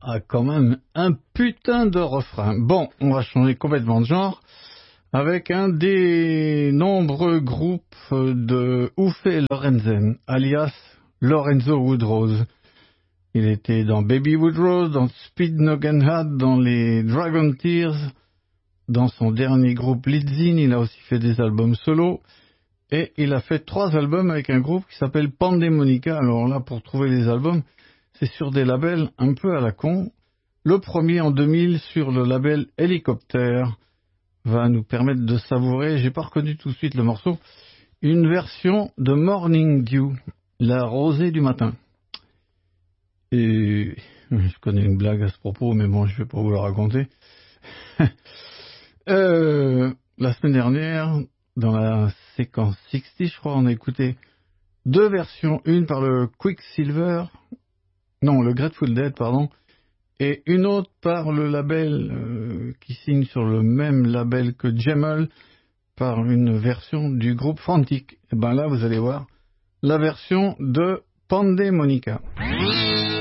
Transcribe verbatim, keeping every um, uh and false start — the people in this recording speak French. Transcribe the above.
a quand même un putain de refrain. Bon, on va changer complètement de genre avec un des nombreux groupes de Uffe Lorenzen, alias Lorenzo Woodrose. Il était dans Baby Woodrose, dans Speed Noggin Hat, dans les Dragon Tears, dans son dernier groupe Lidzin, il a aussi fait des albums solo, et il a fait trois albums avec un groupe qui s'appelle Pandemonica. Alors là, pour trouver les albums, c'est sur des labels un peu à la con. Le premier en deux mille sur le label Helicopter va nous permettre de savourer, j'ai pas reconnu tout de suite le morceau, une version de Morning Dew, la rosée du matin. Et je connais une blague à ce propos, mais bon, je vais pas vous la raconter. euh, la semaine dernière, dans la séquence soixante, je crois, on a écouté deux versions, une par le Quicksilver, non, le Grateful Dead, pardon, et une autre par le label euh, qui signe sur le même label que Jamel, par une version du groupe Frantic. Et ben là, vous allez voir la version de Pandemonica.